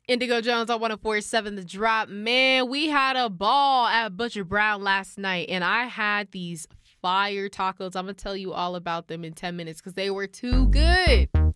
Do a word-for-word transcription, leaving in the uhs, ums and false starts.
Indigo Jones on one oh four point seven The Drop. Man, we had a ball at Butcher Brown last night, and I had these fire tacos. I'm going to tell you all about them in ten minutes because they were too good.